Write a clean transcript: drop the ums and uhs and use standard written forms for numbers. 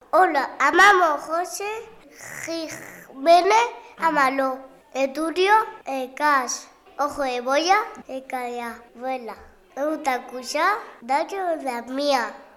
Hola, amamos José, Jiménez, Amaló, Eturio, Cas, Ojo de Boya, Calla, Vuela. Me gusta escuchar Dario de la mía.